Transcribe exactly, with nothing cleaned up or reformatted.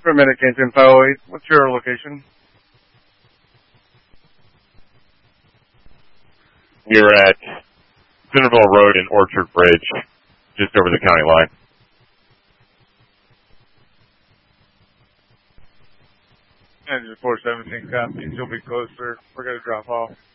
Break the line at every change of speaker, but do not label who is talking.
For a minute, Canton five oh eight. What's your location?
We're at Centerville Road and Orchard Bridge, just over the county line.
Engine four seventeen copies. You'll be closer. We're going to drop off.